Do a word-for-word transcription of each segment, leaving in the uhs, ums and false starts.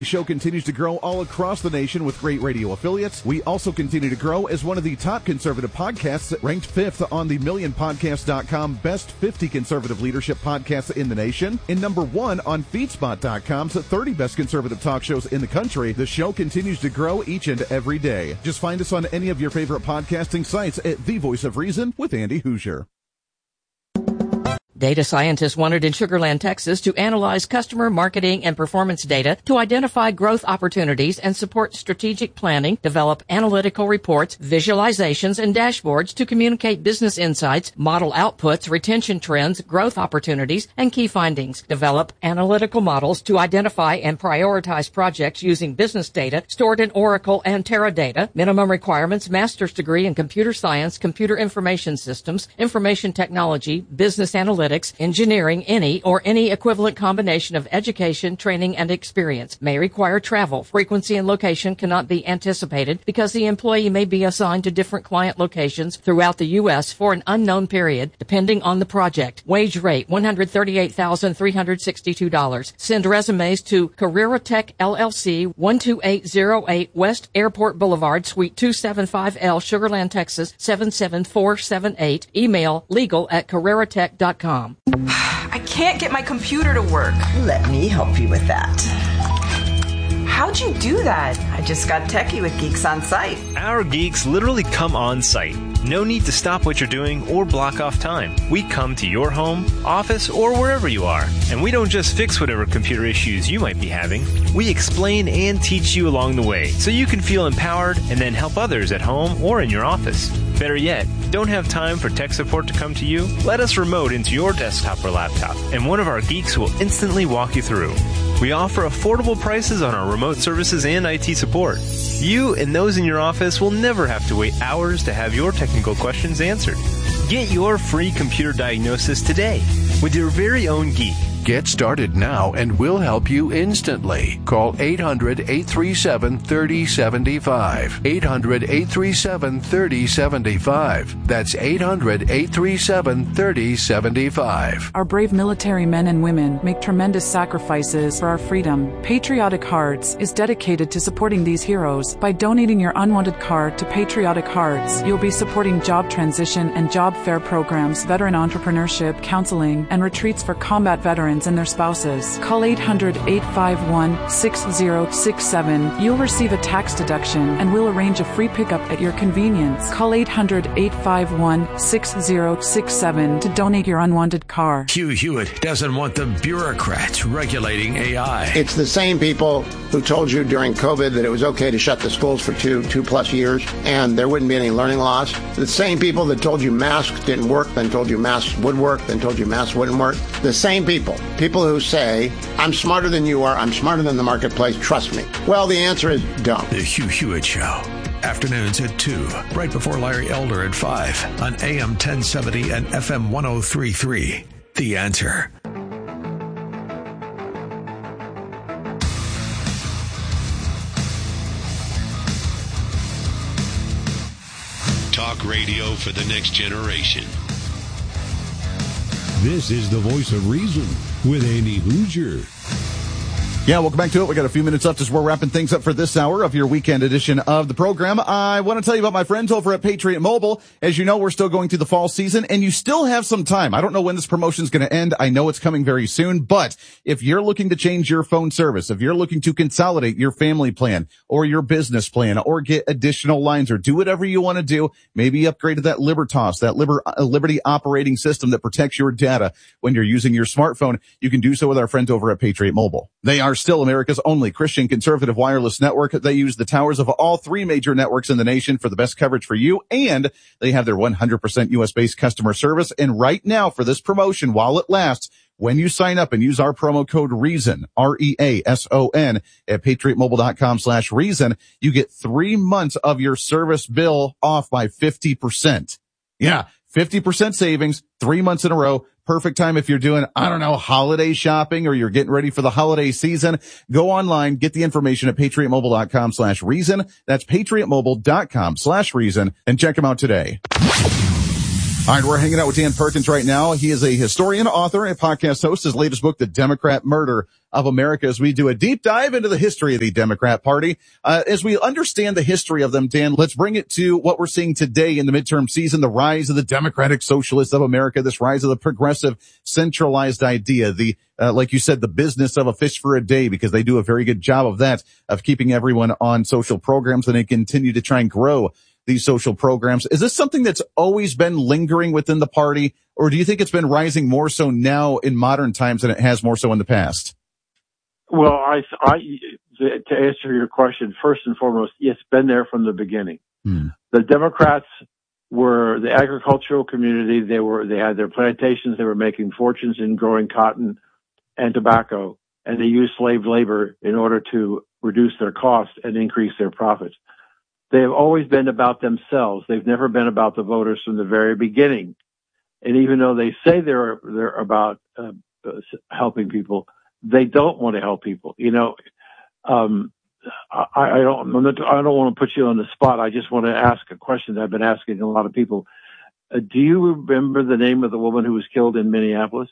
The show continues to grow all across the nation with great radio affiliates. We also continue to grow as one of the top conservative podcasts, ranked fifth on the million podcast dot com Best fifty Conservative Leadership Podcasts in the nation, and number one on feedspot dot com's thirty Best Conservative Talk Shows in the country. The show continues to grow each and every day. Just find us on any of your favorite podcasting sites at The Voice of Reason with Andy Hoosier. Data scientists wanted in Sugar Land, Texas to analyze customer marketing and performance data to identify growth opportunities and support strategic planning, develop analytical reports, visualizations, and dashboards to communicate business insights, model outputs, retention trends, growth opportunities, and key findings, develop analytical models to identify and prioritize projects using business data stored in Oracle and Teradata, minimum requirements, master's degree in computer science, computer information systems, information technology, business analytics, engineering, any or any equivalent combination of education, training, and experience. May require travel. Frequency and location cannot be anticipated because the employee may be assigned to different client locations throughout the U S for an unknown period, depending on the project. Wage rate, one hundred thirty-eight thousand three hundred sixty-two dollars. Send resumes to Carrera Tech L L C, one two eight zero eight West Airport Boulevard, Suite two seventy-five L, Sugar Land, Texas, seven seven four seven eight. Email legal at carrera tech dot com. I can't get my computer to work. Let me help you with that. How'd you do that? I just got techie with Geeks on Site. Our geeks literally come on site. No need to stop what you're doing or block off time. We come to your home, office, or wherever you are. And we don't just fix whatever computer issues you might be having. We explain and teach you along the way so you can feel empowered and then help others at home or in your office. Better yet, don't have time for tech support to come to you? Let us remote into your desktop or laptop, and one of our geeks will instantly walk you through. We offer affordable prices on our remote services and I T support. You and those in your office will never have to wait hours to have your technical questions answered. Get your free computer diagnosis today with your very own geek. Get started now and we'll help you instantly. Call eight hundred, eight three seven, three oh seven five. eight hundred, eight three seven, three oh seven five. That's eight hundred, eight three seven, three oh seven five. Our brave military men and women make tremendous sacrifices for our freedom. Patriotic Hearts is dedicated to supporting these heroes. By donating your unwanted card to Patriotic Hearts, you'll be supporting job transition and job fair programs, veteran entrepreneurship, counseling, and retreats for combat veterans and their spouses. Call eight hundred, eight five one, six oh six seven. You'll receive a tax deduction and we'll arrange a free pickup at your convenience. Call eight hundred, eight five one, six oh six seven to donate your unwanted car. Hugh Hewitt doesn't want the bureaucrats regulating A I. It's the same people who told you during COVID that it was okay to shut the schools for two, two plus years and there wouldn't be any learning loss. The same people that told you masks didn't work, then told you masks would work, then told you masks wouldn't work. The same people. People who say, I'm smarter than you are, I'm smarter than the marketplace, trust me. Well, the answer is don't. The Hugh Hewitt Show. Afternoons at two, right before Larry Elder at five on A M ten seventy and F M ten thirty-three. The Answer. Talk radio for the next generation. This is the Voice of Reason with Andy Hoosier. Yeah, welcome back to it. We got a few minutes left as we're wrapping things up for this hour of your weekend edition of the program. I want to tell you about my friends over at Patriot Mobile. As you know, we're still going through the fall season and you still have some time. I don't know when this promotion is going to end. I know it's coming very soon, but if you're looking to change your phone service, if you're looking to consolidate your family plan or your business plan or get additional lines or do whatever you want to do, maybe upgrade to that Libertas, that Liber, uh, Liberty operating system that protects your data when you're using your smartphone, you can do so with our friends over at Patriot Mobile. They are still America's only Christian conservative wireless network. They use the towers of all three major networks in the nation for the best coverage for you, and they have their one hundred percent U S-based customer service. And right now, for this promotion, while it lasts, when you sign up and use our promo code REASON, R E A S O N, at patriotmobile.com slash reason, you get three months of your service bill off by fifty percent. Yeah, fifty percent savings, three months in a row. Perfect time if you're doing, I don't know, holiday shopping or you're getting ready for the holiday season. Go online, get the information at patriotmobile.com slash reason. That's patriotmobile.com slash reason and check them out today. All right, we're hanging out with Dan Perkins right now. He is a historian, author, and podcast host. His latest book, The Democrat Murder of America, as we do a deep dive into the history of the Democrat Party. Uh, as we understand the history of them, Dan, let's bring it to what we're seeing today in the midterm season, the rise of the Democratic Socialists of America, this rise of the progressive centralized idea, the, uh, like you said, the business of a fish for a day, because they do a very good job of that, of keeping everyone on social programs, and they continue to try and grow these social programs. Is this something that's always been lingering within the party, or do you think it's been rising more so now in modern times than it has more so in the past? Well, I, I, to answer your question, first and foremost, it's been there from the beginning. Hmm. The Democrats were the agricultural community. They were, they had their plantations. They were making fortunes in growing cotton and tobacco, and they used slave labor in order to reduce their costs and increase their profits. They have always been about themselves. They've never been about the voters from the very beginning. And even though they say they're, they're about uh, helping people, they don't want to help people. You know, um, I, I don't, I don't want to put you on the spot. I just want to ask a question that I've been asking a lot of people. Uh, do you remember the name of the woman who was killed in Minneapolis?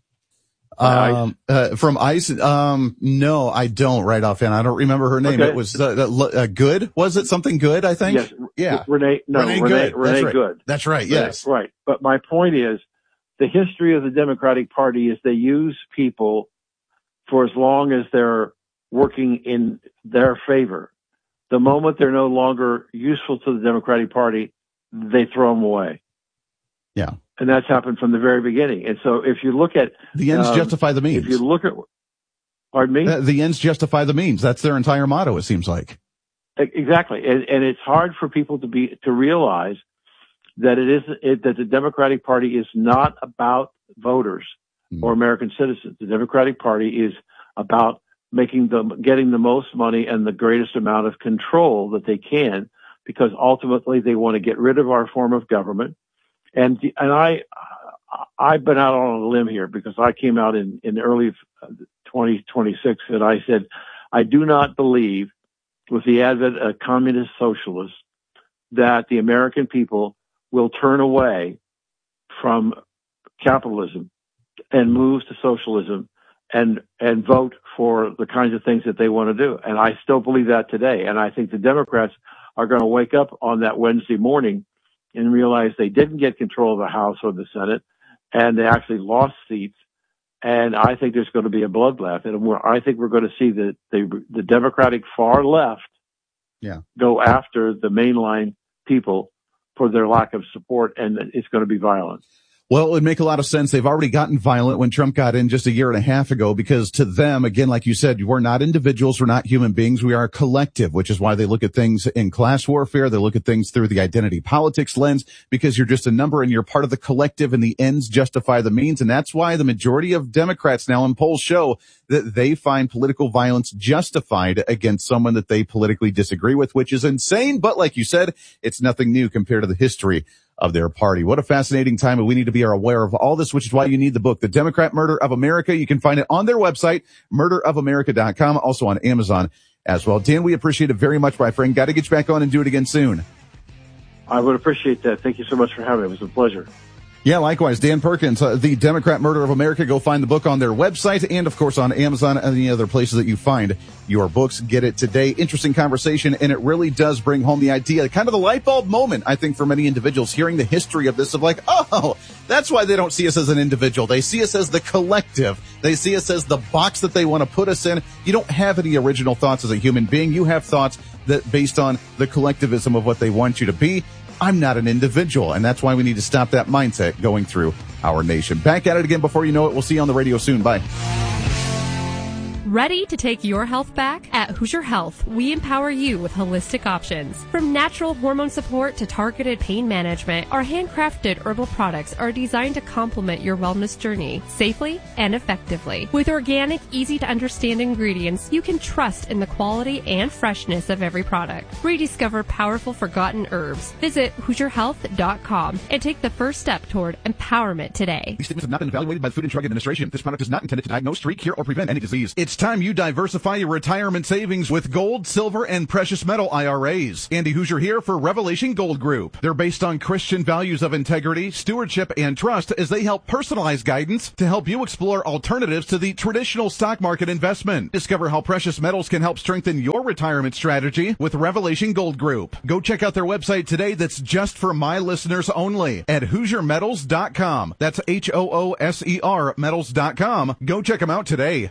Um, uh, from ICE? Um, no, I don't right offhand. I don't remember her name. Okay. It was, uh, uh, Good. Was it something Good, I think? Yes. Yeah. Renee, no, Renee, Renee Good. Renee That's right. Good. That's right. Yes. Right. But my point is, the history of the Democratic Party is they use people for as long as they're working in their favor. The moment they're no longer useful to the Democratic Party, they throw them away. Yeah. And that's happened from the very beginning. And so if you look at the ends um, justify the means. If you look at, pardon me? Uh, the ends justify the means. That's their entire motto, it seems like. Exactly. And, and it's hard for people to be, to realize that it is, it, that the Democratic Party is not about voters mm. or American citizens. The Democratic Party is about making them, getting the most money and the greatest amount of control that they can, because ultimately they want to get rid of our form of government. And, and I, I've been out on a limb here because I came out in, in early twenty twenty-six and I said, I do not believe with the advent of communist socialists that the American people will turn away from capitalism and move to socialism and, and vote for the kinds of things that they want to do. And I still believe that today. And I think the Democrats are going to wake up on that Wednesday morning and realize they didn't get control of the House or the Senate, and they actually lost seats. And I think there's going to be a bloodbath, and we're, I think we're going to see the, the the Democratic far left yeah. go after the mainline people for their lack of support, and it's going to be violent. Well, it would make a lot of sense. They've already gotten violent when Trump got in just a year and a half ago, because to them, again, like you said, we're not individuals. We're not human beings. We are a collective, which is why they look at things in class warfare. They look at things through the identity politics lens, because you're just a number and you're part of the collective, and the ends justify the means. And that's why the majority of Democrats now in polls show that they find political violence justified against someone that they politically disagree with, which is insane. But like you said, it's nothing new compared to the history of their party. What a fascinating time, and we need to be aware of all this, which is why you need the book, The Democrat Murder of America. You can find it on their website, murder of america dot com, also on Amazon as well. Dan, we appreciate it very much, my friend. Got to get you back on and do it again soon. I would appreciate that. Thank you so much for having me. It was a pleasure. Yeah, likewise. Dan Perkins, uh, The Democrat Murder of America. Go find the book on their website and, of course, on Amazon and any other places that you find your books. Get it today. Interesting conversation, and it really does bring home the idea, kind of the light bulb moment, I think, for many individuals hearing the history of this, of like, oh, that's why they don't see us as an individual. They see us as the collective. They see us as the box that they want to put us in. You don't have any original thoughts as a human being. You have thoughts that based on the collectivism of what they want you to be. I'm not an individual, and that's why we need to stop that mindset going through our nation. Back at it again before you know it. We'll see you on the radio soon. Bye. Ready to take your health back? At Hoosier Health, we empower you with holistic options. From natural hormone support to targeted pain management, our handcrafted herbal products are designed to complement your wellness journey safely and effectively. With organic, easy-to-understand ingredients, you can trust in the quality and freshness of every product. Rediscover powerful forgotten herbs. Visit Hoosier Health dot com and take the first step toward empowerment today. These statements have not been evaluated by the Food and Drug Administration. This product is not intended to diagnose, treat, cure, or prevent any disease. It's time you diversify your retirement savings with gold, silver, and precious metal I R As. Andy Hoosier here for Revelation Gold Group. They're based on Christian values of integrity, stewardship, and trust as they help personalize guidance to help you explore alternatives to the traditional stock market investment. Discover how precious metals can help strengthen your retirement strategy with Revelation Gold Group. Go check out their website today that's just for my listeners only at Hoosier Metals dot com. That's H O O S E R metals dot com. Go check them out today.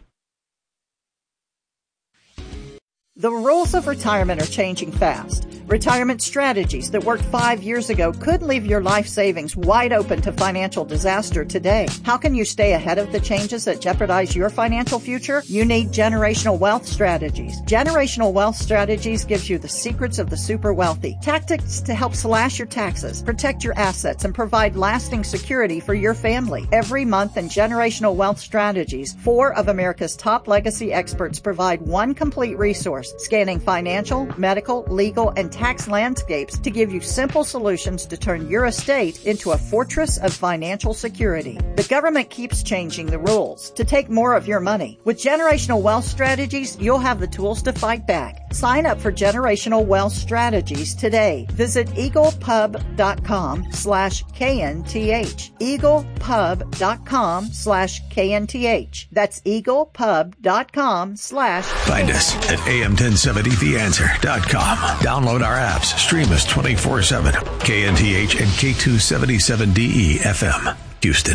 The rules of retirement are changing fast. Retirement strategies that worked five years ago could leave your life savings wide open to financial disaster today. How can you stay ahead of the changes that jeopardize your financial future? You need Generational Wealth Strategies. Generational Wealth Strategies gives you the secrets of the super wealthy, tactics to help slash your taxes, protect your assets, and provide lasting security for your family. Every month in Generational Wealth Strategies, four of America's top legacy experts provide one complete resource, scanning financial, medical, legal, and tax landscapes to give you simple solutions to turn your estate into a fortress of financial security. The government keeps changing the rules to take more of your money. With Generational Wealth Strategies, you'll have the tools to fight back. Sign up for Generational Wealth Strategies today. Visit eaglepub.com slash KNTH. eaglepub.com slash KNTH. That's eaglepub.com slash Find us at A M ten seventy the answer dot com. Download our apps. Stream us twenty-four seven. K N T H and K two seventy-seven D E F M. Houston.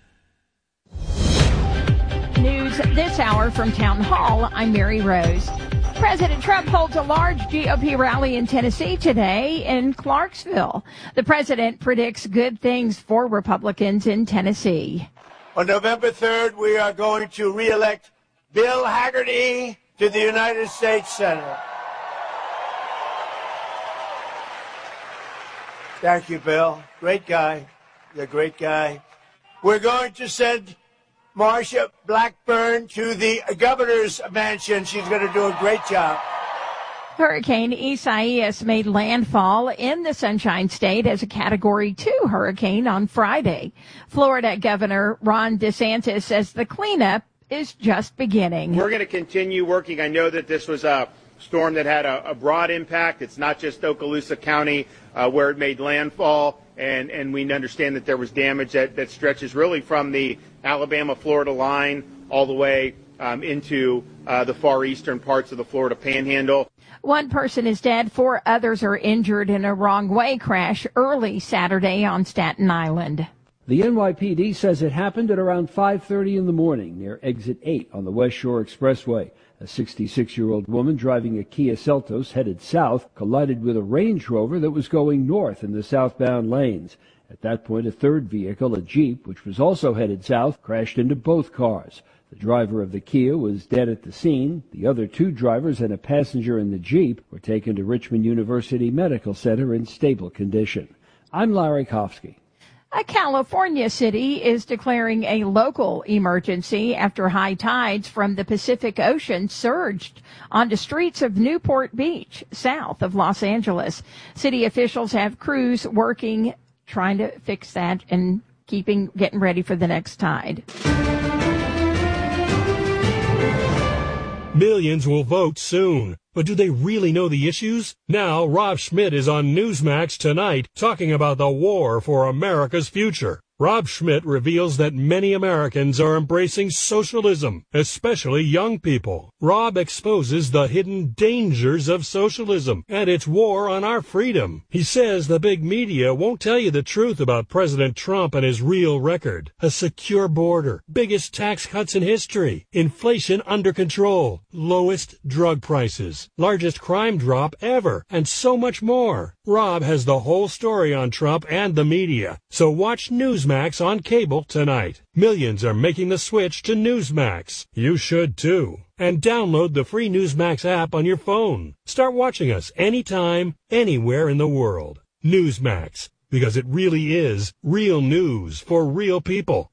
News this hour from Town Hall. I'm Mary Rose. President Trump holds a large G O P rally in Tennessee today in Clarksville. The president predicts good things for Republicans in Tennessee. On November third, we are going to re-elect Bill Hagerty to the United States Senate. Thank you, Bill. Great guy. You're a great guy. We're going to send Marsha Blackburn to the governor's mansion. She's going to do a great job. Hurricane Isaias made landfall in the Sunshine State as a Category two hurricane on Friday. Florida Governor Ron DeSantis says the cleanup is just beginning. We're going to continue working. I know that this was a storm that had a, a broad impact. It's not just Okaloosa County uh, where it made landfall, and, and we understand that there was damage that, that stretches really from the Alabama-Florida line all the way um, into uh, the far eastern parts of the Florida Panhandle. One person is dead, four others are injured in a wrong-way crash early Saturday on Staten Island. The N Y P D says it happened at around five thirty in the morning near Exit eight on the West Shore Expressway. A sixty-six-year-old woman driving a Kia Seltos headed south collided with a Range Rover that was going north in the southbound lanes. At that point, a third vehicle, a Jeep, which was also headed south, crashed into both cars. The driver of the Kia was dead at the scene. The other two drivers and a passenger in the Jeep were taken to Richmond University Medical Center in stable condition. I'm Larry Kofsky. A California city is declaring a local emergency after high tides from the Pacific Ocean surged onto streets of Newport Beach, south of Los Angeles. City officials have crews working, trying to fix that and keeping, getting ready for the next tide. Millions will vote soon. But do they really know the issues? Now, Rob Schmidt is on Newsmax tonight talking about the war for America's future. Rob Schmidt reveals that many Americans are embracing socialism, especially young people. Rob exposes the hidden dangers of socialism and its war on our freedom. He says the big media won't tell you the truth about President Trump and his real record. A secure border, biggest tax cuts in history, inflation under control, lowest drug prices, largest crime drop ever, and so much more. Rob has the whole story on Trump and the media. So watch Newsmax on cable tonight. Millions are making the switch to Newsmax. You should too. And download the free Newsmax app on your phone. Start watching us anytime, anywhere in the world. Newsmax, because it really is real news for real people.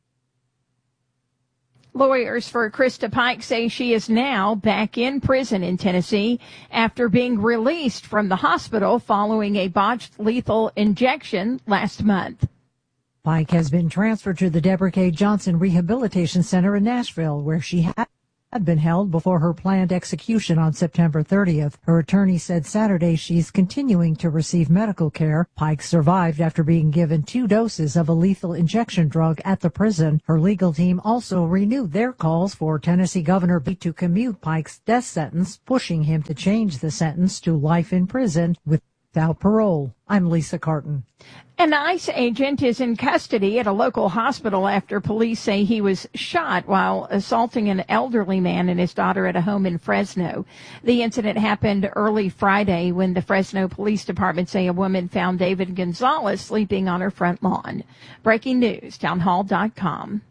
Lawyers for Krista Pike say she is now back in prison in Tennessee after being released from the hospital following a botched lethal injection last month. Pike has been transferred to the Deborah K. Johnson Rehabilitation Center in Nashville, where she had had been held before her planned execution on September thirtieth. Her attorney said Saturday she's continuing to receive medical care. Pike survived after being given two doses of a lethal injection drug at the prison. Her legal team also renewed their calls for Tennessee Governor B to commute Pike's death sentence, pushing him to change the sentence to life in prison without parole. I'm Lisa Carton. An ICE agent is in custody at a local hospital after police say he was shot while assaulting an elderly man and his daughter at a home in Fresno. The incident happened early Friday when the Fresno Police Department say a woman found David Gonzalez sleeping on her front lawn. Breaking news, townhall dot com.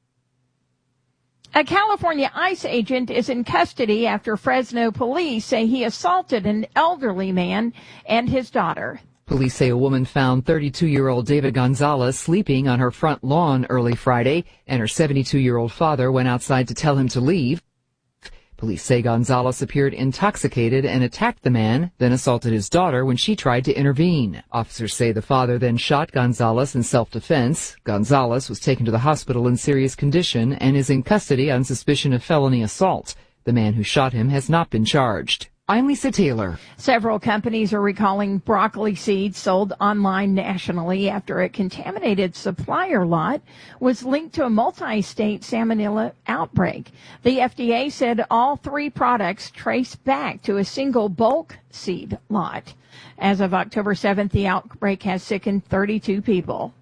A California ICE agent is in custody after Fresno police say he assaulted an elderly man and his daughter. Police say a woman found thirty-two-year-old David Gonzalez sleeping on her front lawn early Friday, and her seventy-two-year-old father went outside to tell him to leave. Police say Gonzalez appeared intoxicated and attacked the man, then assaulted his daughter when she tried to intervene. Officers say the father then shot Gonzalez in self-defense. Gonzalez was taken to the hospital in serious condition and is in custody on suspicion of felony assault. The man who shot him has not been charged. I'm Lisa Taylor. Several companies are recalling broccoli seeds sold online nationally after a contaminated supplier lot was linked to a multi-state salmonella outbreak. The F D A said all three products trace back to a single bulk seed lot. As of October seventh, the outbreak has sickened thirty-two people.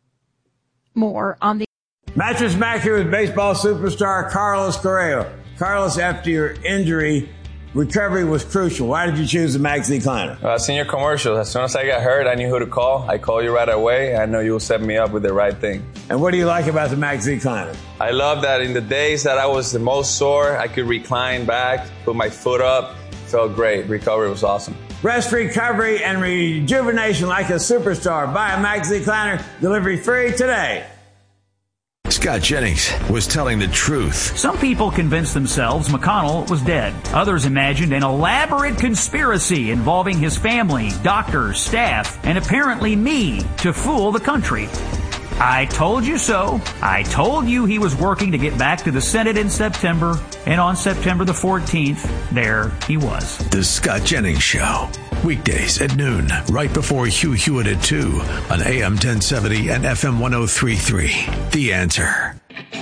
More on the Mattress Mac here with baseball superstar Carlos Correa. Carlos, after your injury, recovery was crucial. Why did you choose the Max Decliner? Uh, seen your commercial. As soon as I got hurt, I knew who to call. I called you right away. I know you'll set me up with the right thing. And what do you like about the Max Decliner? I love that in the days that I was the most sore, I could recline back, put my foot up. Felt great. Recovery was awesome. Rest, recovery, and rejuvenation like a superstar. Buy a Max Decliner. Delivery free today. Scott Jennings was telling the truth. Some people convinced themselves McConnell was dead. Others imagined an elaborate conspiracy involving his family, doctors, staff, and apparently me to fool the country. I told you so. I told you he was working to get back to the Senate in September, and on September the fourteenth, there he was. The Scott Jennings Show. Weekdays at noon, right before Hugh Hewitt at two on A M ten seventy and F M one oh three point three. The Answer.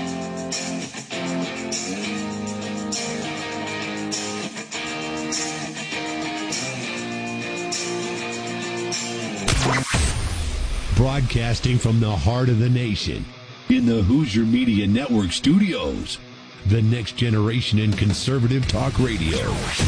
Broadcasting from the heart of the nation, in the Hoosier Media Network studios, the next generation in conservative talk radio.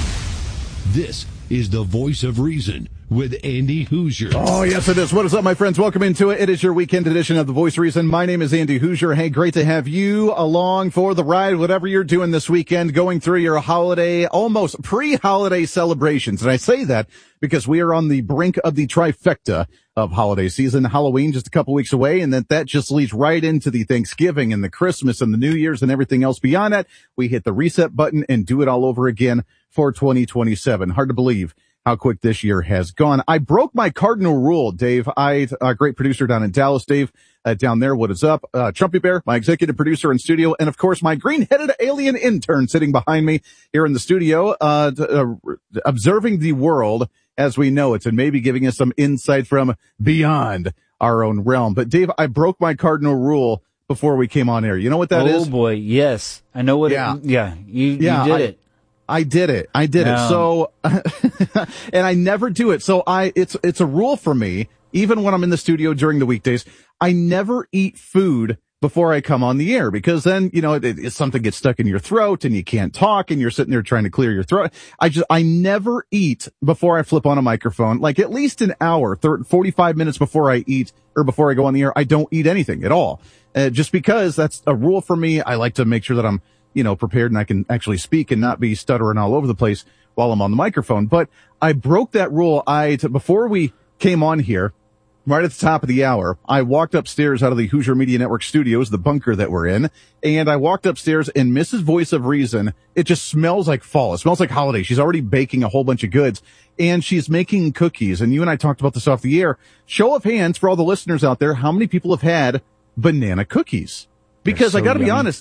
This is the Voice of Reason with Andy Hoosier. Oh, yes, it is. What is up, my friends? Welcome into it. It is your weekend edition of the Voice of Reason. My name is Andy Hoosier. Hey, great to have you along for the ride, whatever you're doing this weekend, going through your holiday, almost pre-holiday celebrations. And I say that because we are on the brink of the trifecta of holiday season. Halloween just a couple weeks away, and that that just leads right into the Thanksgiving and the Christmas and the New Year's and everything else beyond that. We hit the reset button and do it all over again for twenty twenty-seven. Hard to believe how quick this year has gone. I broke my cardinal rule, Dave. I, a great producer down in Dallas, Dave, uh, down there. What is up? Uh, Trumpy Bear, my executive producer in studio, and of course, my green-headed alien intern sitting behind me here in the studio, uh, uh observing the world as we know it, and maybe giving us some insight from beyond our own realm. But Dave, I broke my cardinal rule before we came on air. You know what that oh, is? Oh boy, yes. I know what yeah. it, yeah, you, yeah, you did I, it. I did it. I did no. it. So, and I never do it. So I, it's, it's a rule for me, even when I'm in the studio during the weekdays, I never eat food before I come on the air, because then, you know, it, it, something gets stuck in your throat and you can't talk and you're sitting there trying to clear your throat. I just, I never eat before I flip on a microphone, like at least an hour, thirty, forty-five minutes before I eat or before I go on the air. I don't eat anything at all. Uh, just because that's a rule for me. I like to make sure that I'm, you know, prepared and I can actually speak and not be stuttering all over the place while I'm on the microphone. But I broke that rule. I, t- before we came on here, right at the top of the hour, I walked upstairs out of the Hoosier Media Network studios, the bunker that we're in, and I walked upstairs, and Missus Voice of Reason, it just smells like fall. It smells like holiday. She's already baking a whole bunch of goods, and she's making cookies. And you and I talked about this off the air. Show of hands for all the listeners out there, how many people have had banana cookies? Because so I got to be honest,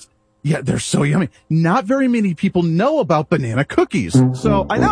Yeah, they're so yummy. Not very many people know about banana cookies. So I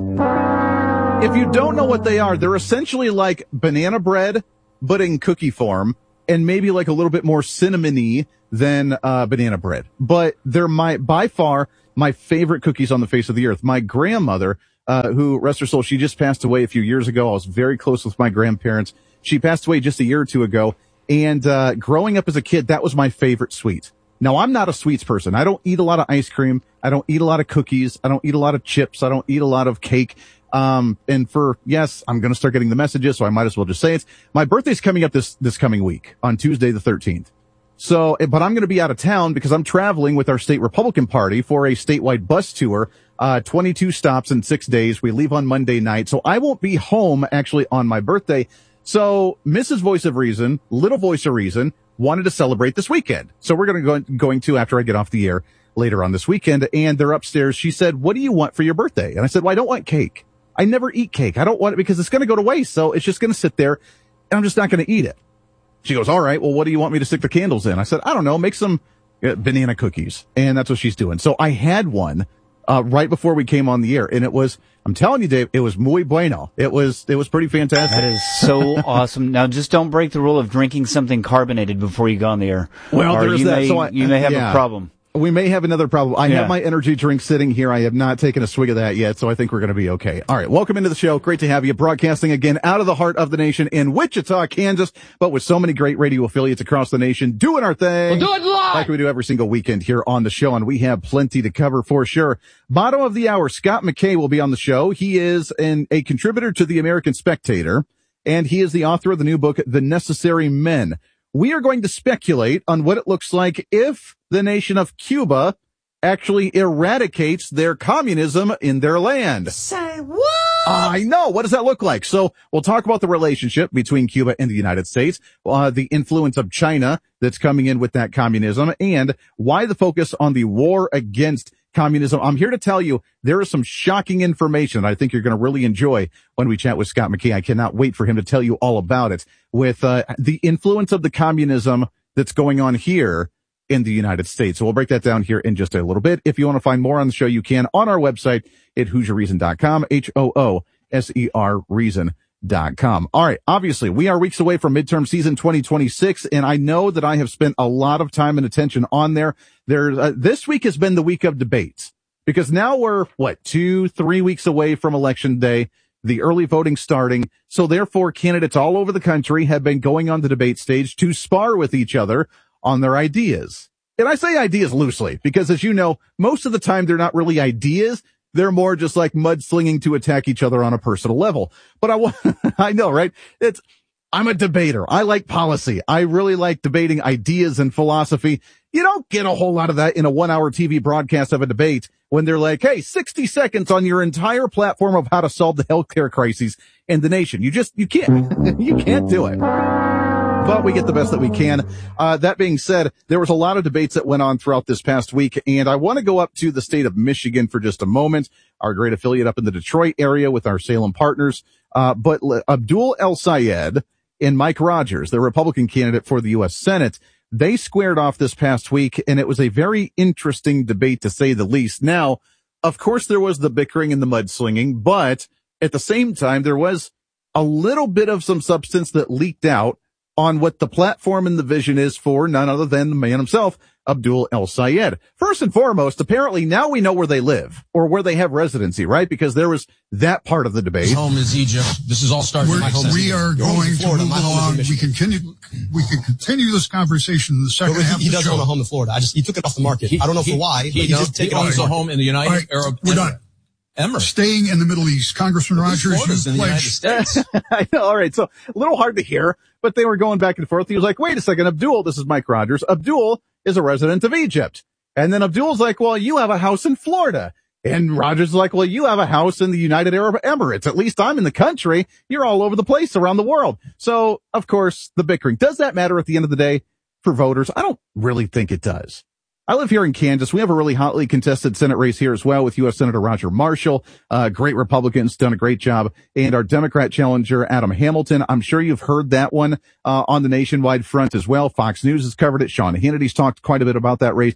know. If you don't know what they are, they're essentially like banana bread, but in cookie form, and maybe like a little bit more cinnamony than uh banana bread. But they're my, by far, my favorite cookies on the face of the earth. My grandmother, uh, who, rest her soul, she just passed away a few years ago. I was very close with my grandparents. She passed away just a year or two ago. And, uh, growing up as a kid, that was my favorite sweet. Now, I'm not a sweets person. I don't eat a lot of ice cream. I don't eat a lot of cookies. I don't eat a lot of chips. I don't eat a lot of cake. Um, and for, yes, I'm going to start getting the messages, so I might as well just say it. My birthday's coming up this, this coming week on Tuesday the thirteenth. So, but I'm going to be out of town because I'm traveling with our state Republican Party for a statewide bus tour, uh, twenty-two stops in six days. We leave on Monday night. So I won't be home actually on my birthday. So Missus Voice of Reason, Little Voice of Reason, wanted to celebrate this weekend. So we're going to go, going to after I get off the air later on this weekend. And they're upstairs. She said, what do you want for your birthday? And I said, well, I don't want cake. I never eat cake. I don't want it because it's going to go to waste. So it's just going to sit there and I'm just not going to eat it. She goes, all right, well, what do you want me to stick the candles in? I said, I don't know, make some uh, banana cookies. And that's what she's doing. So I had one, uh, right before we came on the air. And it was, I'm telling you, Dave, it was muy bueno. It was, it was pretty fantastic. That is so awesome. Now, just don't break the rule of drinking something carbonated before you go on the air. Well, there's you that. May, So I, you may have yeah. a problem. We may have another problem. I Yeah. have my energy drink sitting here. I have not taken a swig of that yet, so I think we're going to be okay. All right, welcome into the show. Great to have you. Broadcasting again out of the heart of the nation in Wichita, Kansas, but with so many great radio affiliates across the nation doing our thing. We'll do it live! Like we do every single weekend here on the show, and we have plenty to cover for sure. Bottom of the hour, Scott McKay will be on the show. He is an, a contributor to the American Spectator, and he is the author of the new book, The Necessary Men. We are going to speculate on what it looks like if the nation of Cuba actually eradicates their communism in their land. Say what? I know. What does that look like? So we'll talk about the relationship between Cuba and the United States, uh, the influence of China that's coming in with that communism, and why the focus on the war against communism. I'm here to tell you there is some shocking information that I think you're going to really enjoy when we chat with Scott McKay. I cannot wait for him to tell you all about it with uh, the influence of the communism that's going on here in the United States. So we'll break that down here in just a little bit. If you want to find more on the show, you can on our website at hoosier reason dot com, H O O S E R reason dot com. All right. Obviously, we are weeks away from midterm season twenty twenty-six, and I know that I have spent a lot of time and attention on there. There, uh, this week has been the week of debates because now we're, what, two, three weeks away from Election Day, the early voting starting. So therefore, candidates all over the country have been going on the debate stage to spar with each other on their ideas. And I say ideas loosely because, as you know, most of the time they're not really ideas. They're more just like mudslinging to attack each other on a personal level. But I want, I know, right? It's, I'm a debater. I like policy. I really like debating ideas and philosophy. You don't get a whole lot of that in a one hour T V broadcast of a debate when they're like, hey, sixty seconds on your entire platform of how to solve the healthcare crises in the nation. You just, you can't, you can't do it. But we get the best that we can. Uh, that being said, there was a lot of debates that went on throughout this past week, and I want to go up to the state of Michigan for just a moment, our great affiliate up in the Detroit area with our Salem partners. Uh, but Abdul El-Sayed and Mike Rogers, the Republican candidate for the U S Senate, they squared off this past week, and it was a very interesting debate to say the least. Now, of course, there was the bickering and the mudslinging, but at the same time, there was a little bit of some substance that leaked out on what the platform and the vision is for none other than the man himself, Abdul El-Sayed. First and foremost, apparently now we know where they live or where they have residency, right? Because there was that part of the debate. His home is Egypt. This is all starting We're, with my home. We are Your going to Florida. to move My home along. is in We continue. We can continue this conversation in the second But half he, he of the does show. own a home in Florida. I just he took it off the market. He- I don't know he- for why. he but he does- just take he it off owns the a market. home in the United All right, Arab We're done. Emirates. Staying in the Middle East, Congressman Rogers, Florida's you in the United pledged. States. I know. All right. So a little hard to hear, but they were going back and forth. He was like, wait a second, Abdul, this is Mike Rogers. Abdul is a resident of Egypt. And then Abdul's like, well, you have a house in Florida. And Rogers is like, well, you have a house in the United Arab Emirates. At least I'm in the country. You're all over the place around the world. So, of course, the bickering. Does that matter at the end of the day for voters? I don't really think it does. I live here in Kansas. We have a really hotly contested Senate race here as well with U S Senator Roger Marshall. Uh, great Republicans, done a great job. And our Democrat challenger, Adam Hamilton. I'm sure you've heard that one, uh, on the nationwide front as well. Fox News has covered it. Sean Hannity's talked quite a bit about that race.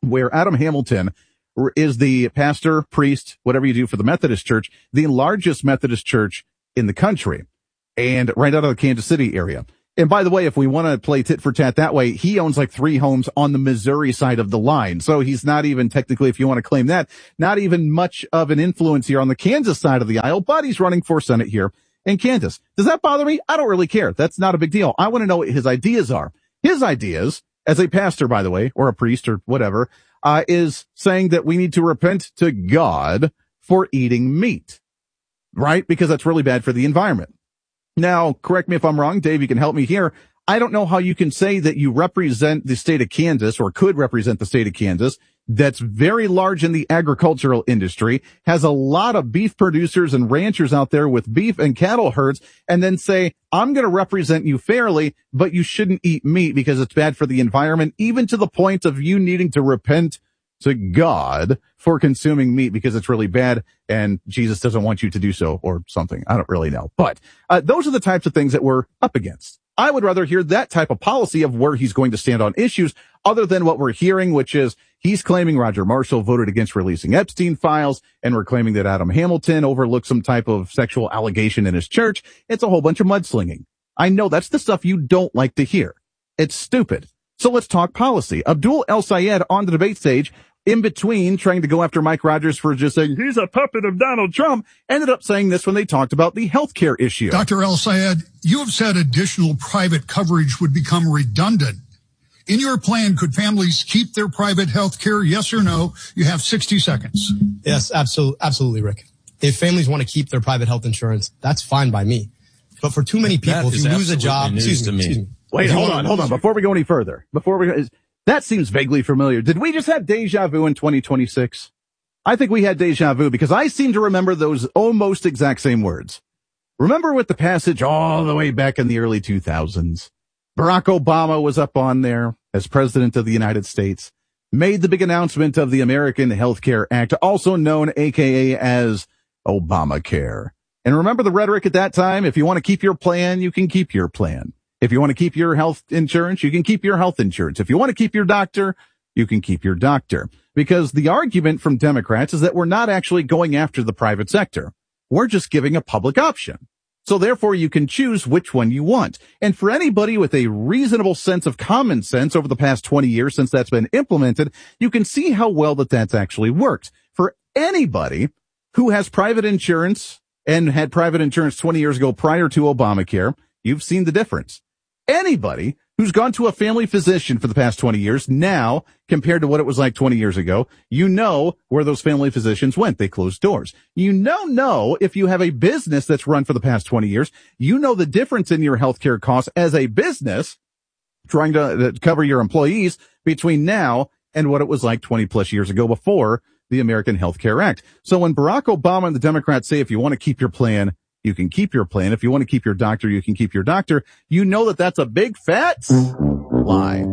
where Adam Hamilton is the pastor, priest, whatever you do for the Methodist Church, the largest Methodist church in the country, and right out of the Kansas City area. And by the way, if we want to play tit for tat that way, he owns like three homes on the Missouri side of the line. So he's not even technically, if you want to claim that, not even much of an influence here on the Kansas side of the aisle, but he's running for Senate here in Kansas. Does that bother me? I don't really care. That's not a big deal. I want to know what his ideas are. His ideas, as a pastor, by the way, or a priest or whatever, uh, is saying that we need to repent to God for eating meat, right? Because that's really bad for the environment. Now, correct me if I'm wrong, Dave, you can help me here. I don't know how you can say that you represent the state of Kansas or could represent the state of Kansas that's very large in the agricultural industry, has a lot of beef producers and ranchers out there with beef and cattle herds, and then say, I'm going to represent you fairly, but you shouldn't eat meat because it's bad for the environment, even to the point of you needing to repent to God for consuming meat because it's really bad and Jesus doesn't want you to do so or something. I don't really know. But uh, those are the types of things that we're up against. I would rather hear that type of policy of where he's going to stand on issues other than what we're hearing, which is he's claiming Roger Marshall voted against releasing Epstein files, and we're claiming that Adam Hamilton overlooked some type of sexual allegation in his church. It's a whole bunch of mudslinging. I know that's the stuff you don't like to hear. It's stupid. So let's talk policy. Abdul El Sayed on the debate stage, in between trying to go after Mike Rogers for just saying he's a puppet of Donald Trump, ended up saying this when they talked about the healthcare issue. Doctor El Sayed, you have said additional private coverage would become redundant. In your plan, could families keep their private health care? Yes or no? You have sixty seconds. Yes, absolutely, absolutely, Rick. If families want to keep their private health insurance, that's fine by me. But for too many people, That if you is lose a job, news excuse to me, me. excuse me. Wait, If you hold wanna on, hold lose on. your- Before we go any further, before we go, that seems vaguely familiar. Did we just have deja vu in twenty twenty-six? I think we had deja vu because I seem to remember those almost exact same words. Remember with the passage all the way back in the early two thousands, Barack Obama was up on there as president of the United States, made the big announcement of the American Health Care Act, also known A K A as Obamacare. And remember the rhetoric at that time? If you want to keep your plan, you can keep your plan. If you want to keep your health insurance, you can keep your health insurance. If you want to keep your doctor, you can keep your doctor. Because the argument from Democrats is that we're not actually going after the private sector. We're just giving a public option. So therefore you can choose which one you want. And for anybody with a reasonable sense of common sense over the past twenty years since that's been implemented, you can see how well that that's actually worked. For anybody who has private insurance and had private insurance twenty years ago prior to Obamacare, you've seen the difference. Anybody who's gone to a family physician for the past twenty years now compared to what it was like twenty years ago, you know where those family physicians went. They closed doors. You know, know if you have a business that's run for the past twenty years, you know the difference in your healthcare costs as a business trying to uh, cover your employees between now and what it was like twenty plus years ago before the American Health Care Act. So when Barack Obama and the Democrats say if you want to keep your plan, you can keep your plan. If you want to keep your doctor, you can keep your doctor. You know that that's a big fat lie.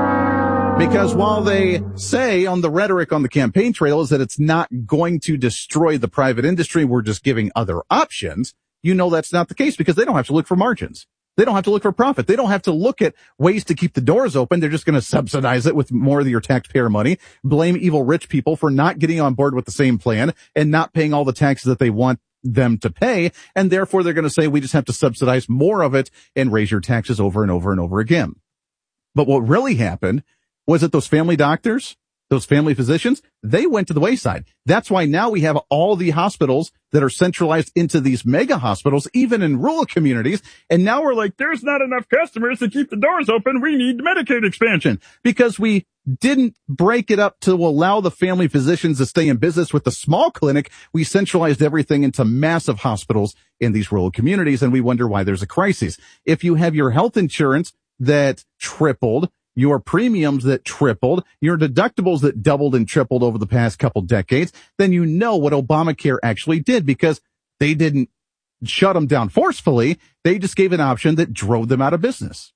Because while they say on the rhetoric on the campaign trail is that it's not going to destroy the private industry, we're just giving other options, you know that's not the case because they don't have to look for margins. They don't have to look for profit. They don't have to look at ways to keep the doors open. They're just going to subsidize it with more of your taxpayer money, blame evil rich people for not getting on board with the same plan and not paying all the taxes that they want them to pay, and therefore they're going to say we just have to subsidize more of it and raise your taxes over and over and over again. But what really happened was that those family doctors, those family physicians, they went to the wayside. That's why now we have all the hospitals that are centralized into these mega hospitals, even in rural communities. And now we're like, there's not enough customers to keep the doors open. We need Medicaid expansion because we didn't break it up to allow the family physicians to stay in business with the small clinic. We centralized everything into massive hospitals in these rural communities. And we wonder why there's a crisis. If you have your health insurance that tripled, your premiums that tripled, your deductibles that doubled and tripled over the past couple decades, then you know what Obamacare actually did because they didn't shut them down forcefully. They just gave an option that drove them out of business.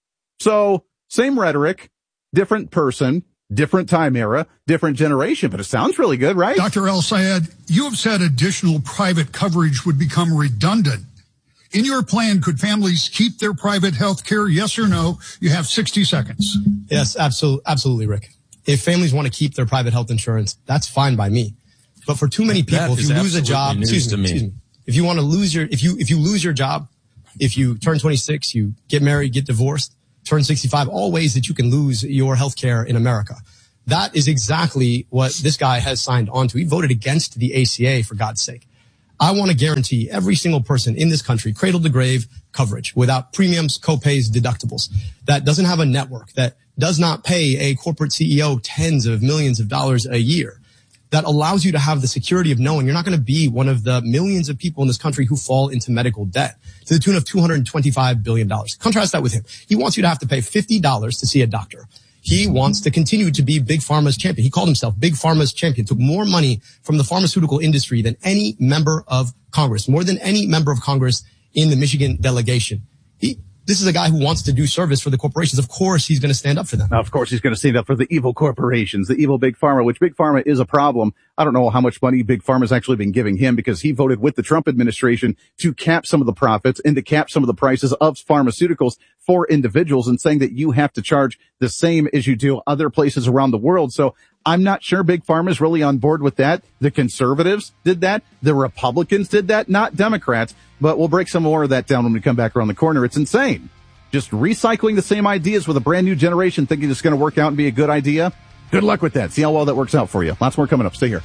So same rhetoric, different person, different time era, different generation, but it sounds really good, right? Doctor El Sayed, you have said additional private coverage would become redundant. In your plan, could families keep their private health care? Yes or no? You have sixty seconds. Yes, absolutely, absolutely, Rick. If families want to keep their private health insurance, that's fine by me. But for too many people, That if is you lose a absolutely job, news excuse to me, me. excuse me, if you want to lose your, if you, if you lose your job, if you turn twenty-six, you get married, get divorced, turn sixty-five, all ways that you can lose your health care in America. That is exactly what this guy has signed on to. He voted against the A C A, for God's sake. I want to guarantee every single person in this country cradle to grave coverage without premiums, copays, deductibles, that doesn't have a network, that does not pay a corporate C E O tens of millions of dollars a year, that allows you to have the security of knowing you're not going to be one of the millions of people in this country who fall into medical debt to the tune of two hundred twenty-five billion dollars. Contrast that with him. He wants you to have to pay fifty dollars to see a doctor. He wants to continue to be Big Pharma's champion. He called himself Big Pharma's champion, took more money from the pharmaceutical industry than any member of Congress, more than any member of Congress in the Michigan delegation. He, this is a guy who wants to do service for the corporations. Of course, he's going to stand up for them. Of course, he's going to stand up for the evil corporations, the evil Big Pharma, which Big Pharma is a problem. I don't know how much money Big Pharma's actually been giving him because he voted with the Trump administration to cap some of the profits and to cap some of the prices of pharmaceuticals for individuals and saying that you have to charge the same as you do other places around the world. So I'm not sure Big Pharma is really on board with that. The conservatives did that. The Republicans did that, not Democrats. But we'll break some more of that down when we come back around the corner. It's insane. Just recycling the same ideas with a brand new generation thinking it's going to work out and be a good idea. Good luck with that. See how well that works out for you. Lots more coming up. Stay here.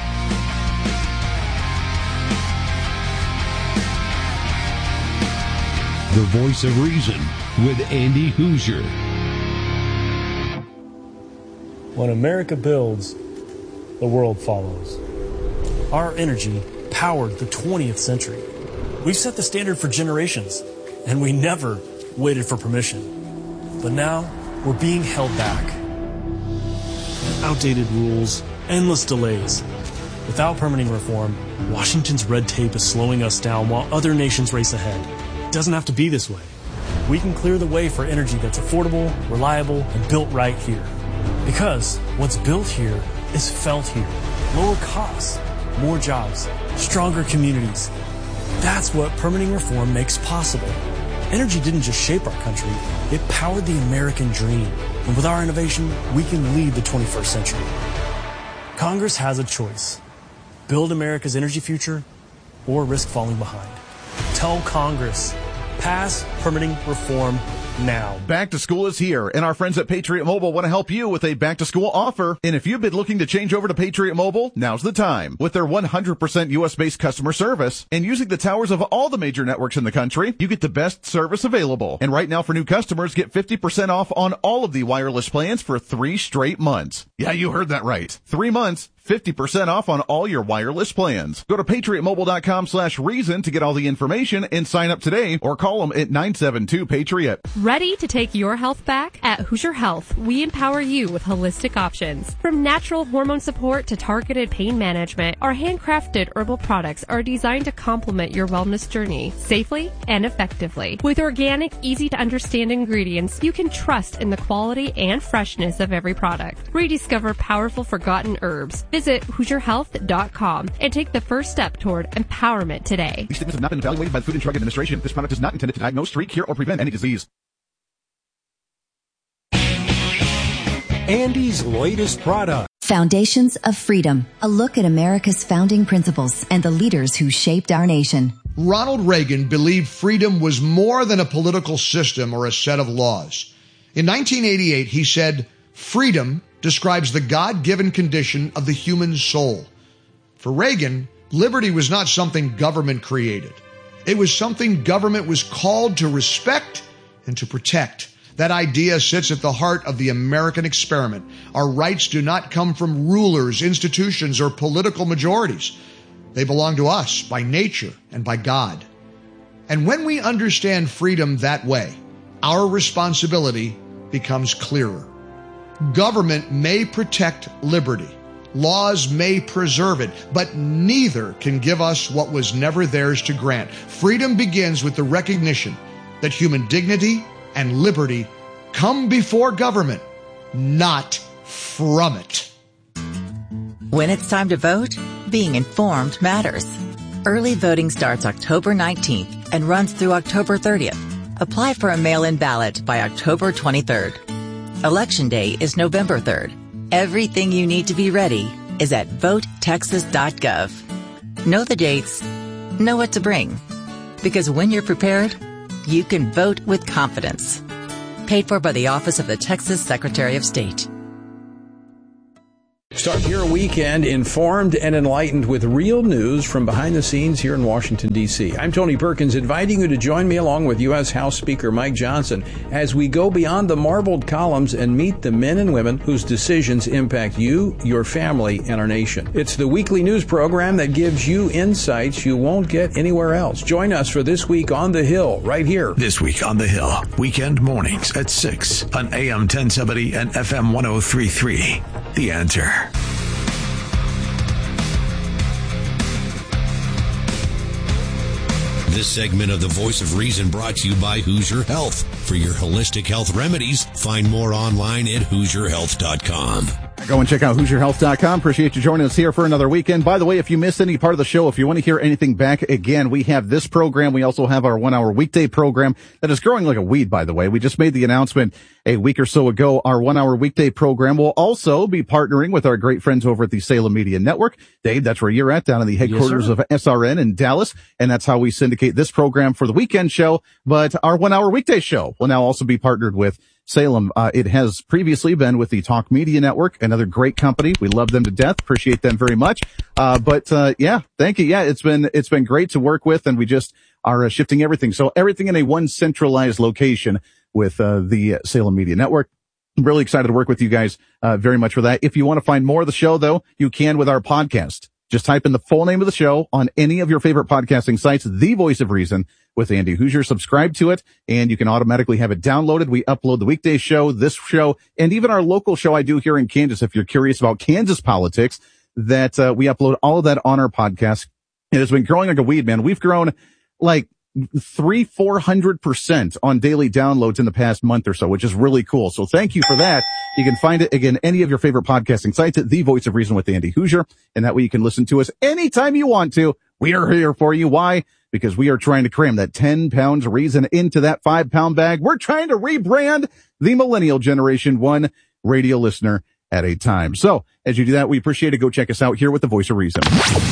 The Voice of Reason with Andy Hoosier. When America builds, the world follows. Our energy powered the twentieth century. We've set the standard for generations, and we never waited for permission. But now, we're being held back. Outdated rules, endless delays. Without permitting reform, Washington's red tape is slowing us down while other nations race ahead. It doesn't have to be this way. We can clear the way for energy that's affordable, reliable, and built right here. Because what's built here is felt here. Lower costs, more jobs, stronger communities. That's what permitting reform makes possible. Energy didn't just shape our country, it powered the American dream. And with our innovation, we can lead the twenty-first century. Congress has a choice. Build America's energy future or risk falling behind. Tell Congress, pass permitting reform now. Back to school is here, and our friends at Patriot Mobile want to help you with a back to school offer. And if you've been looking to change over to Patriot Mobile, now's the time. With their one hundred percent U S based customer service and using the towers of all the major networks in the country, you get the best service available. And right now for new customers, get fifty percent off on all of the wireless plans for three straight months. Yeah, you heard that right. Three months. fifty percent off on all your wireless plans. Go to patriotmobile.com slash reason to get all the information and sign up today or call them at nine seven two Patriot. Ready to take your health back? At Hoosier Health, we empower you with holistic options. From natural hormone support to targeted pain management, our handcrafted herbal products are designed to complement your wellness journey safely and effectively. With organic, easy to understand ingredients, you can trust in the quality and freshness of every product. Rediscover powerful forgotten herbs. Visit Hoosier Health dot com and take the first step toward empowerment today. These statements have not been evaluated by the Food and Drug Administration. This product is not intended to diagnose, treat, cure, or prevent any disease. Andy's latest product. Foundations of Freedom, a look at America's founding principles and the leaders who shaped our nation. Ronald Reagan believed freedom was more than a political system or a set of laws. In nineteen eighty-eight, he said, "Freedom describes the God-given condition of the human soul." For Reagan, liberty was not something government created. It was something government was called to respect and to protect. That idea sits at the heart of the American experiment. Our rights do not come from rulers, institutions, or political majorities. They belong to us by nature and by God. And when we understand freedom that way, our responsibility becomes clearer. Government may protect liberty. Laws may preserve it, but neither can give us what was never theirs to grant. Freedom begins with the recognition that human dignity and liberty come before government, not from it. When it's time to vote, being informed matters. Early voting starts October nineteenth and runs through October thirtieth. Apply for a mail-in ballot by October twenty-third. Election Day is November third. Everything you need to be ready is at vote texas dot gov. Know the dates, know what to bring. Because when you're prepared, you can vote with confidence. Paid for by the Office of the Texas Secretary of State. Start your weekend informed and enlightened with real news from behind the scenes here in Washington, D C. I'm Tony Perkins, inviting you to join me along with U S House Speaker Mike Johnson as we go beyond the marbled columns and meet the men and women whose decisions impact you, your family, and our nation. It's the weekly news program that gives you insights you won't get anywhere else. Join us for This Week on the Hill, right here. This Week on the Hill, weekend mornings at six on A M ten seventy and F M one oh three point three. The Answer. This segment of the Voice of Reason brought to you by Hoosier Health. For your holistic health remedies, find more online at hoosier health dot com. Go and check out hoosier health dot com. Appreciate you joining us here for another weekend. By the way, if you missed any part of the show, if you want to hear anything back again, we have this program. We also have our one-hour weekday program that is growing like a weed, by the way. We just made the announcement a week or so ago. Our one-hour weekday program will also be partnering with our great friends over at the Salem Media Network. Dave, that's where you're at, down in the headquarters yes, of S R N in Dallas. And that's how we syndicate this program for the weekend show. But our one-hour weekday show will now also be partnered with Salem. Uh, it has previously been with the Talk Media Network, another great company. We love them to death. Appreciate them very much. Uh, but, uh, yeah, thank you. Yeah, it's been, it's been great to work with, and we just are uh, shifting everything. So everything in a one centralized location with, uh, the Salem Media Network. I'm really excited to work with you guys, uh, very much for that. If you want to find more of the show, though, you can with our podcast. Just type in the full name of the show on any of your favorite podcasting sites, The Voice of Reason with Andy Hoosier. Subscribe to it, and you can automatically have it downloaded. We upload the weekday show, this show, and even our local show I do here in Kansas. If you're curious about Kansas politics, that uh, we upload all of that on our podcast. It has been growing like a weed, man. We've grown like three, four hundred percent on daily downloads in the past month or so, which is really cool. So thank you for that. You can find it again, any of your favorite podcasting sites at The Voice of Reason with Andy Hoosier. And that way you can listen to us anytime you want to. We are here for you. Why? Because we are trying to cram that ten pounds of reason into that five pound bag. We're trying to rebrand the millennial generation, one radio listener at a time. So as you do that, we appreciate it. Go check us out here with The Voice of Reason.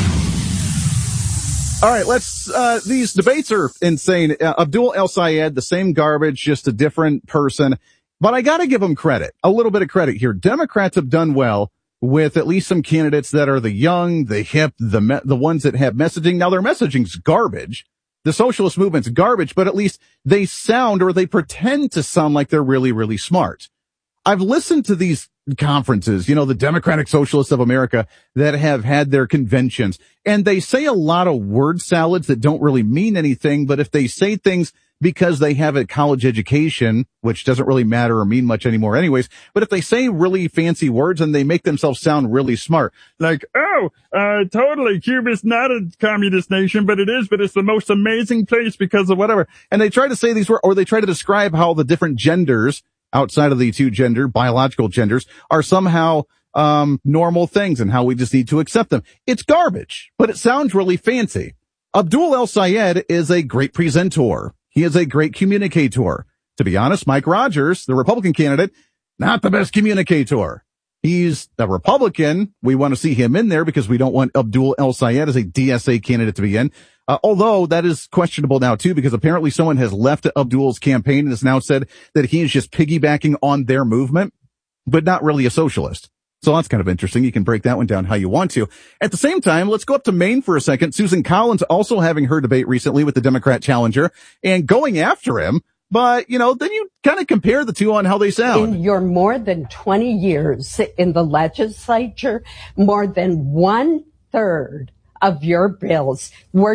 All right, let's, uh, these debates are insane. Uh, Abdul El-Sayed, the same garbage, just a different person. But I gotta give him credit, a little bit of credit here. Democrats have done well with at least some candidates that are the young, the hip, the, me- the ones that have messaging. Now their messaging's garbage. The socialist movement's garbage, but at least they sound, or they pretend to sound like they're really, really smart. I've listened to these conferences, you know, the Democratic Socialists of America that have had their conventions, and they say a lot of word salads that don't really mean anything, but if they say things because they have a college education, which doesn't really matter or mean much anymore anyways, but if they say really fancy words and they make themselves sound really smart, like, oh, uh, totally, Cuba's not a communist nation, but it is, but it's the most amazing place because of whatever. And they try to say these words, or they try to describe how the different genders outside of the two gender, biological genders, are somehow um normal things and how we just need to accept them. It's garbage, but it sounds really fancy. Abdul El-Sayed is a great presenter. He is a great communicator. To be honest, Mike Rogers, the Republican candidate, not the best communicator. He's a Republican. We want to see him in there because we don't want Abdul El-Sayed as a D S A candidate to be in. Uh, although that is questionable now too, because apparently someone has left Abdul's campaign and has now said that he is just piggybacking on their movement, but not really a socialist. So that's kind of interesting. You can break that one down how you want to. At the same time, let's go up to Maine for a second. Susan Collins also having her debate recently with the Democrat challenger and going after him. But, you know, then you kind of compare the two on how they sound. In your more than twenty years in the legislature, more than one third of your bills were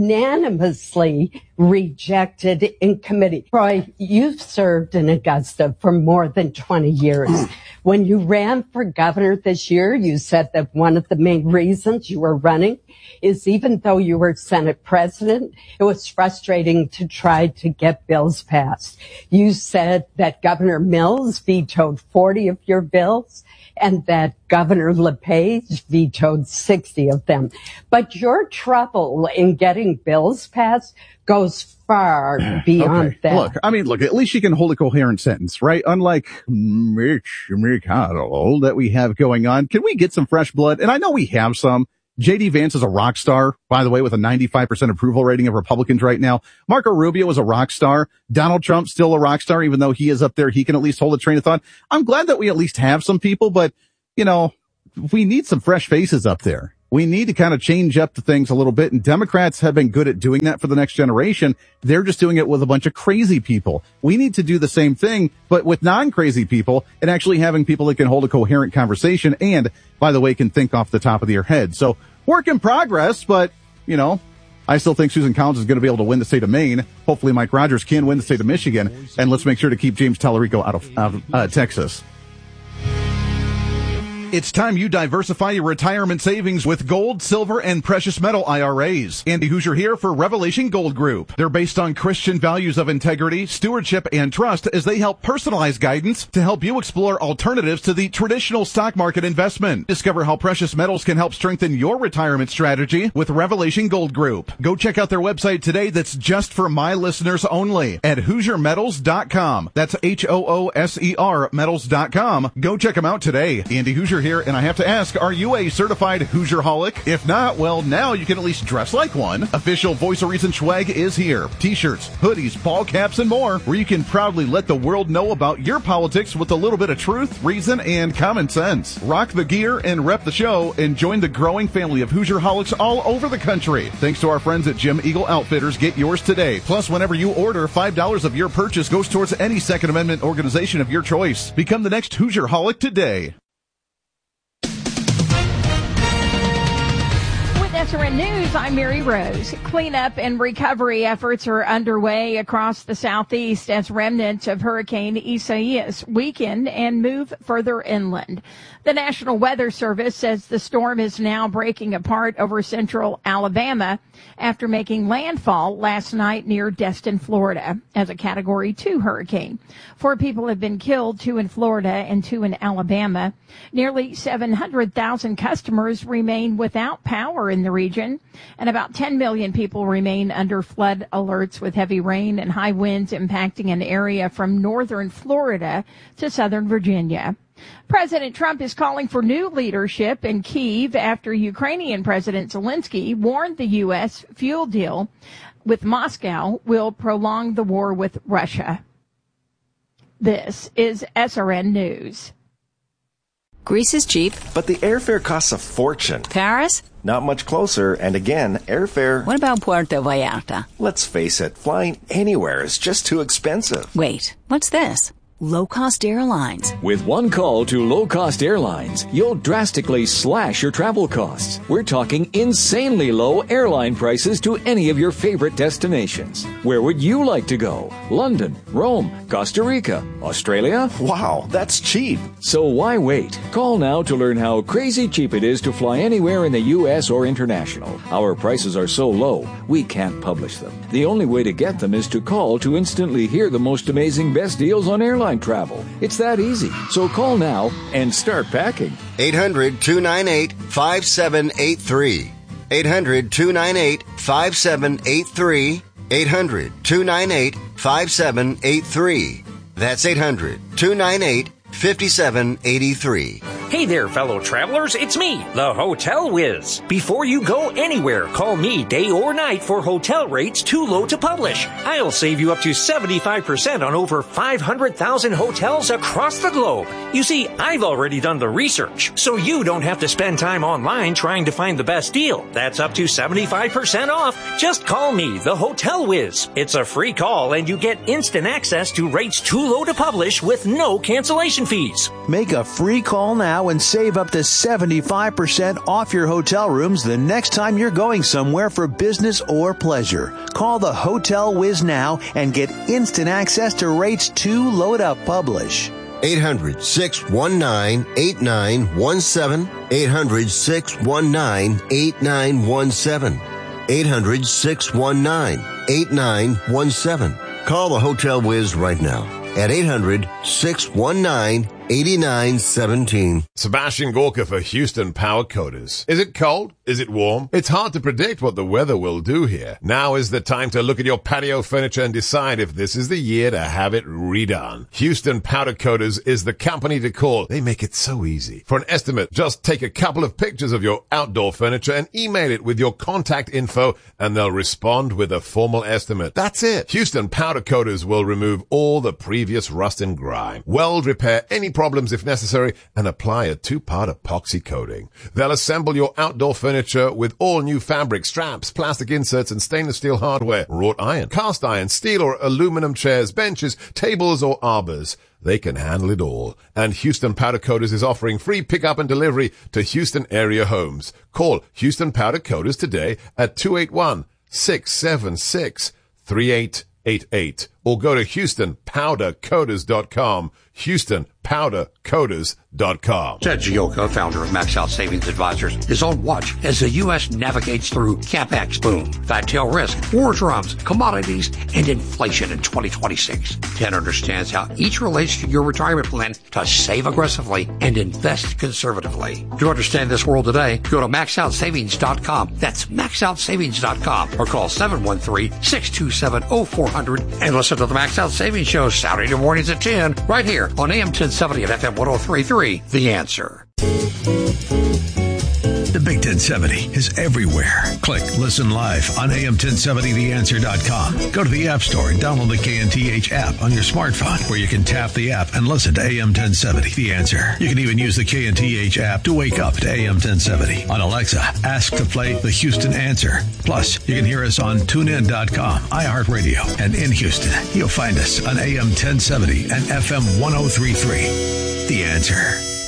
unanimously rejected in committee. Troy, you've served in Augusta for more than twenty years. When you ran for governor this year, you said that one of the main reasons you were running is even though you were Senate president, it was frustrating to try to get bills passed. You said that Governor Mills vetoed forty of your bills and that Governor LePage vetoed sixty of them. But your trouble in getting bills passed goes far beyond okay. that. Look, I mean, look, at least she can hold a coherent sentence, right? Unlike Mitch McConnell that we have going on. Can we get some fresh blood? And I know we have some. J D Vance is a rock star, by the way, with a ninety-five percent approval rating of Republicans right now. Marco Rubio is a rock star. Donald Trump's still a rock star, even though he is up there. He can at least hold a train of thought. I'm glad that we at least have some people, but, you know, we need some fresh faces up there. We need to kind of change up the things a little bit, and Democrats have been good at doing that for the next generation. They're just doing it with a bunch of crazy people. We need to do the same thing, but with non-crazy people and actually having people that can hold a coherent conversation and, by the way, can think off the top of their head. So, work in progress, but, you know, I still think Susan Collins is going to be able to win the state of Maine. Hopefully Mike Rogers can win the state of Michigan, and let's make sure to keep James Tallarico out of, out of uh, Texas. It's time you diversify your retirement savings with gold, silver, and precious metal I R As. Andy Hoosier here for Revelation Gold Group. They're based on Christian values of integrity, stewardship, and trust as they help personalize guidance to help you explore alternatives to the traditional stock market investment. Discover how precious metals can help strengthen your retirement strategy with Revelation Gold Group. Go check out their website today that's just for my listeners only at Hoosier Metals dot com. That's H O O S E R Metals dot com. Go check them out today. Andy Hoosier here, and I have to ask, are you a certified Hoosierholic? If not, well, now you can at least dress like one. Official Voice of Reason swag is here. T-shirts, hoodies, ball caps, and more, where you can proudly let the world know about your politics with a little bit of truth, reason, and common sense. Rock the gear and rep the show, and join the growing family of Hoosierholics all over the country. Thanks to our friends at Jim Eagle Outfitters, get yours today. Plus, whenever you order, five dollars of your purchase goes towards any Second Amendment organization of your choice. Become the next Hoosierholic today. S R N News, I'm Mary Rose. Cleanup and recovery efforts are underway across the southeast as remnants of Hurricane Isaias weaken and move further inland. The National Weather Service says the storm is now breaking apart over central Alabama after making landfall last night near Destin, Florida, as a Category two hurricane. Four people have been killed, two in Florida and two in Alabama. Nearly seven hundred thousand customers remain without power in the region, and about ten million people remain under flood alerts with heavy rain and high winds impacting an area from northern Florida to southern Virginia. President Trump is calling for new leadership in Kyiv after Ukrainian President Zelensky warned the U S fuel deal with Moscow will prolong the war with Russia. This is S R N News. Greece is cheap, but the airfare costs a fortune. Paris? Not much closer, and again, airfare... What about Puerto Vallarta? Let's face it, flying anywhere is just too expensive. Wait, what's this? Low-cost airlines. With one call to low-cost airlines, you'll drastically slash your travel costs. We're talking insanely low airline prices to any of your favorite destinations. Where would you like to go? London, Rome, Costa Rica, Australia? Wow, that's cheap. So why wait? Call now to learn how crazy cheap it is to fly anywhere in the U S or international. Our prices are so low, we can't publish them. The only way to get them is to call to instantly hear the most amazing best deals on airline travel. It's that easy. So call now and start packing. eight hundred, two nine eight, five seven eight three. eight hundred, two nine eight, five seven eight three. eight hundred, two nine eight, five seven eight three. That's eight hundred, two nine eight, five seven eight three. Hey there, fellow travelers. It's me, the Hotel Whiz. Before you go anywhere, call me day or night for hotel rates too low to publish. I'll save you up to seventy-five percent on over five hundred thousand hotels across the globe. You see, I've already done the research, so you don't have to spend time online trying to find the best deal. That's up to seventy-five percent off. Just call me, the Hotel Whiz. It's a free call, and you get instant access to rates too low to publish with no cancellation fees. Make a free call now and save up to seventy-five percent off your hotel rooms the next time you're going somewhere for business or pleasure. Call the Hotel Whiz now and get instant access to rates too low to publish. eight hundred, six one nine, eight nine one seven. eight hundred, six one nine, eight nine one seven. eight hundred, six one nine, eight nine one seven. Call the Hotel Whiz right now at eight hundred, six one nine, eighty-nine seventeen. Sebastian Gorka for Houston Power Coaters. Is it cold? Is it warm? It's hard to predict what the weather will do here. Now is the time to look at your patio furniture and decide if this is the year to have it redone. Houston Powder Coaters is the company to call. They make it so easy. For an estimate, just take a couple of pictures of your outdoor furniture and email it with your contact info, and they'll respond with a formal estimate. That's it. Houston Powder Coaters will remove all the previous rust and grime, weld repair any problems if necessary, and apply a two-part epoxy coating. They'll assemble your outdoor furniture with all new fabric, straps, plastic inserts, and stainless steel hardware, wrought iron, cast iron, steel or aluminum chairs, benches, tables, or arbors. They can handle it all. And Houston Powder Coaters is offering free pickup and delivery to Houston area homes. Call Houston Powder Coaters today at two eight one, six seven six, three eight eight eight or go to Houston Powder Coaters dot com. Houston Powder Coaters dot com. Ted Gioka, founder of Max Out Savings Advisors, is on watch as the U S navigates through CapEx boom, fat tail risk, war drums, commodities, and inflation in twenty twenty-six. Ted understands how each relates to your retirement plan to save aggressively and invest conservatively. To understand this world today, go to Max Out Savings dot com. That's Max Out Savings dot com or call seven one three, six two seven, oh four hundred and listen to the Max Out Savings Show Saturday mornings at ten right here on A M ten seventy and F M one oh three point three. The Answer. The Big ten seventy is everywhere. Click Listen Live on A M ten seventy the answer dot com. Go to the App Store and download the K N T H app on your smartphone, where you can tap the app and listen to A M ten seventy The Answer. You can even use the K N T H app to wake up to A M ten seventy. On Alexa, ask to play the Houston Answer. Plus, you can hear us on tune in dot com, iHeartRadio, and in Houston, you'll find us on A M ten seventy and F M one oh three point three. The Answer.